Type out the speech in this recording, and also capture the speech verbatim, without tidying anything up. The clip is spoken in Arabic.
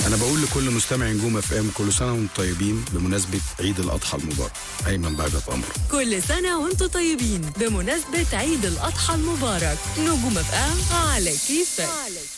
انا بقول لكل مستمع نجوم اف ام كل سنه وانتم طيبين بمناسبه عيد الاضحى المبارك. ايمن بهجت قمر. كل سنه وانتم طيبين بمناسبه عيد الاضحى المبارك. نجوم اف ام على كيفك.